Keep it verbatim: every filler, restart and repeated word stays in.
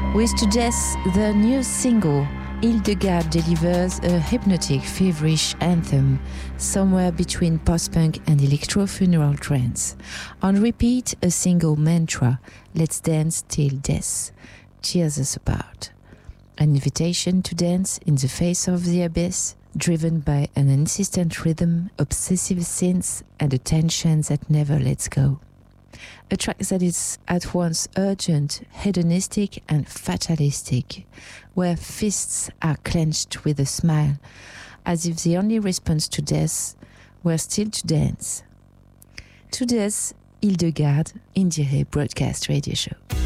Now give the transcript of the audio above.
With To Death, the new single, Hildegard delivers a hypnotic, feverish anthem, somewhere between post-punk and electro-funeral trance. On repeat, a single mantra, let's dance till death, cheers us apart. An invitation to dance in the face of the abyss, driven by an insistent rhythm, obsessive synths, and a tension that never lets go. A track that is at once urgent, hedonistic, and fatalistic, where fists are clenched with a smile, as if the only response to death were still to dance. To Death, Hildegard, Indie Broadcast Radio Show.